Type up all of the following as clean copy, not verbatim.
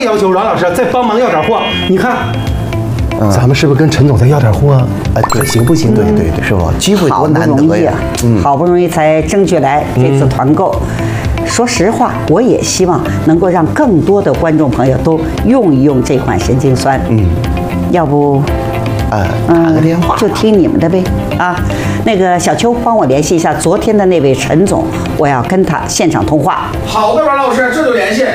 要求阮老师再帮忙要点货，你看，咱们是不是跟陈总再要点货啊？ 哎，对，行不行？对，是吧？机会多难得呀！ 好不容易才争取来这次团购。说实话，我也希望能够让更多的观众朋友都用一用这款神经酸。要不， 打个电话， 就听你们的呗。啊，那个小邱帮我联系一下昨天的那位陈总，我要跟他现场通话。 好的，阮老师，这就联系。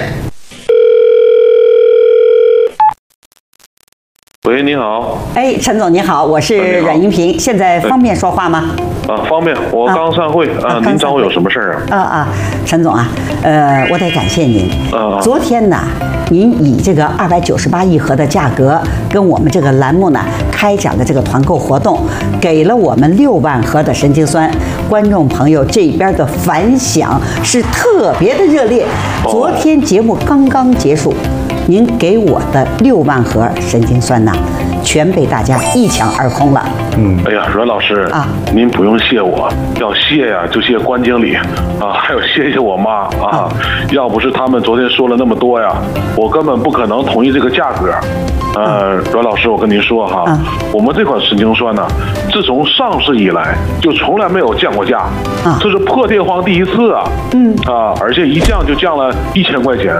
喂，你好。 哎，陈总你好，我是阮银平，现在方便说话吗？ 方便，我刚散会您找我有什么事儿啊？ 陈总啊，我得感谢您。昨天呢，您以这个298亿盒的价格跟我们这个栏目呢开展了这个团购活动，给了我们6万盒的神经酸，观众朋友这边的反响是特别的热烈。昨天节目刚刚结束，您给我的6万盒神经酸呢，全被大家一抢而空了。 哎呀，阮老师啊， 您不用谢我，要谢呀就谢关经理啊，还有谢谢我妈啊。要不是他们昨天说了那么多呀，我根本不可能同意这个价格。阮老师，我跟您说哈，我们这款神经酸呢，自从上市以来就从来没有降过价，这是破天荒第一次啊。而且一降就降了1000块钱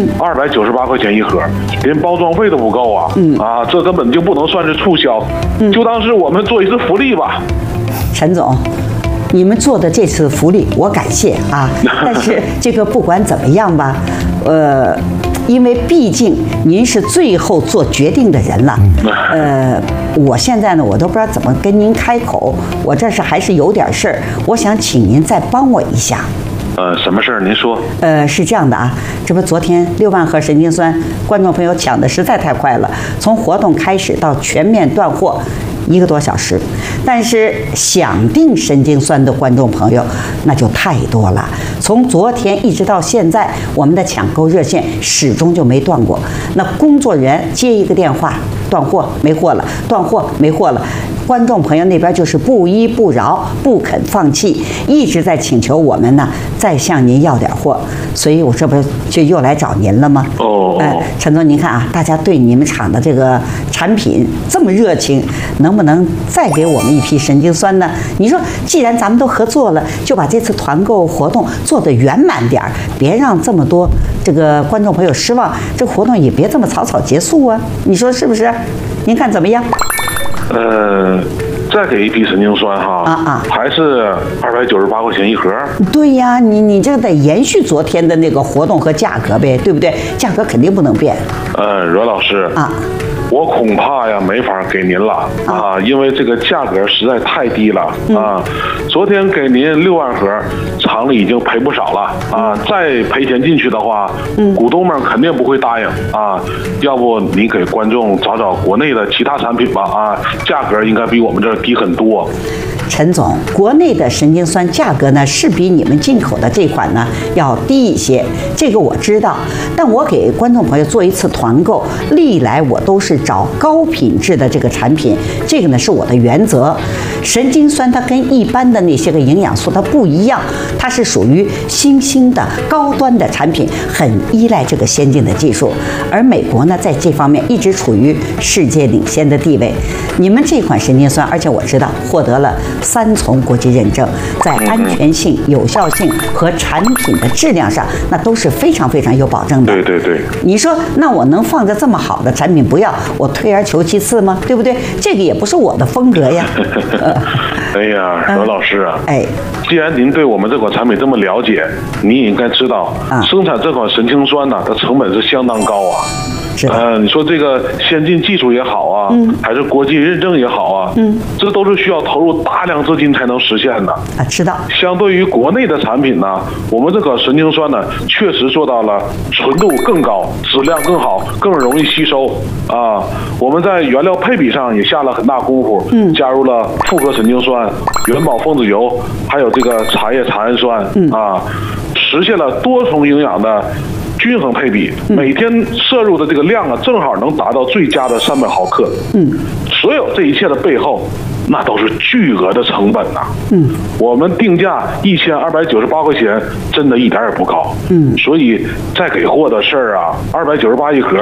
，298块钱一盒，连包装费都不够啊。这根本就不能算是促销，就当是我们做一次福利吧。 陈总，你们做的这次福利我感谢啊，但是这个不管怎么样吧，因为毕竟您是最后做决定的人了，我现在呢，我都不知道怎么跟您开口，我这是还是有点事儿，我想请您再帮我一下。 什么事儿？您说。 是这样的啊，这不昨天6万盒神经酸，观众朋友抢的实在太快了，从活动开始到全面断货1个多小时，但是想订神经酸的观众朋友那就太多了。从昨天一直到现在，我们的抢购热线始终就没断过。那工作人员接一个电话，断货没货了，断货没货了。观众朋友那边就是不依不饶，不肯放弃，一直在请求我们呢再向您要点货，所以我这不就又来找您了吗？陈总，您看啊，大家对你们厂的这个产品这么热情，能不能再给我们一批神经酸呢？你说，既然咱们都合作了，就把这次团购活动做得圆满点儿，别让这么多这个观众朋友失望，这活动也别这么草草结束啊，你说是不是？您看怎么样？ 再给一批神经酸哈，还是298块钱一盒。 对呀，你这得延续昨天的那个活动和价格呗，对不对？价格肯定不能变。 阮老师我恐怕呀没法给您了因为这个价格实在太低了昨天给您6万盒，厂里已经赔不少了再赔钱进去的话，股东们肯定不会答应要不你给观众找找国内的其他产品吧价格应该比我们这儿低很多。 陈总，国内的神经酸价格呢是比你们进口的这款呢要低一些，这个我知道。但我给观众朋友做一次团购，历来我都是找高品质的这个产品，这个呢是我的原则。神经酸它跟一般的那些个营养素它不一样，它是属于新兴的高端的产品，很依赖这个先进的技术。而美国呢在这方面一直处于世界领先的地位。你们这款神经酸，而且我知道获得了3重国际认证，在安全性、有效性和产品的质量上，那都是非常非常有保证的。 对。 你说，那我能放着这么好的产品不要，我退而求其次吗？对不对？这个也不是我的风格呀。 哎呀，阮老师既然您对我们这款产品这么了解，你也应该知道，生产这款神经酸呢，它成本是相当高你说这个先进技术也好还是国际认证也好这都是需要投入大量资金才能实现的知道。 相对于国内的产品呢，我们这个神经酸呢，确实做到了纯度更高，质量更好，更容易吸收我们在原料配比上也下了很大功夫，加入了复合神经酸、元宝分子油，还有这个茶叶茶氨酸实现了多重营养的均衡配比，每天摄入的这个量正好能达到最佳的300毫克。所有这一切的背后，那都是巨额的成本我们定价1298块钱，真的一点也不高。所以再给货的事儿298一盒，